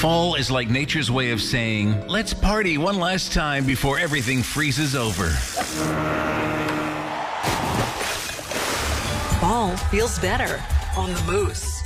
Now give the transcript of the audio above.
Fall is like nature's way of saying, let's party one last time before everything freezes over. Fall feels better on the Moose.